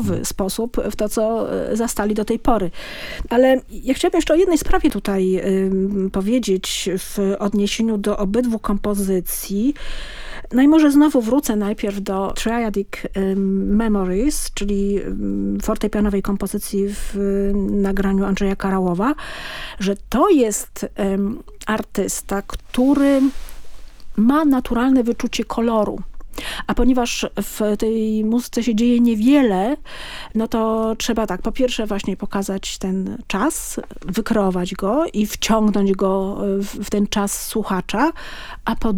nowy sposób w to, co zastali do tej pory. Ale ja chciałabym jeszcze o jednej sprawie tutaj powiedzieć w odniesieniu do obydwu kompozycji. No i może znowu wrócę najpierw do Triadic Memories, czyli fortepianowej kompozycji w nagraniu Andrzeja Karałowa, że to jest artysta, który ma naturalne wyczucie koloru. A ponieważ w tej muzyce się dzieje niewiele, no to trzeba tak, po pierwsze właśnie pokazać ten czas, wykreować go i wciągnąć go w ten czas słuchacza, a po